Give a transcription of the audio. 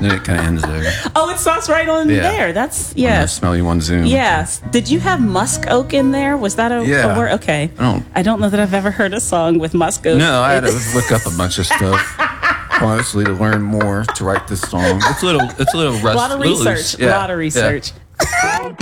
then it kind of ends there. Oh, it stops right on there. That's, yes. Smelly One Zoom. Yes. Did you have musk oak in there? Was that a word? Okay. I don't know that I've ever heard a song with musk oak. No, I had to look up a bunch of stuff. Honestly, to learn more to write this song. It's a little a lot of research. Yeah, a lot of research. Yeah.